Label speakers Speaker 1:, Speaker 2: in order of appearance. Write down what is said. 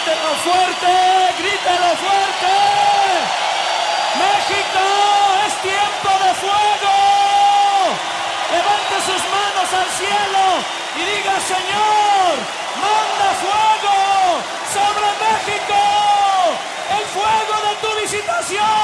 Speaker 1: Grítelo fuerte, grítelo fuerte. México, es tiempo de fuego. Levante sus manos al cielo y diga: Señor, manda fuego sobre México. El fuego de tu visitación.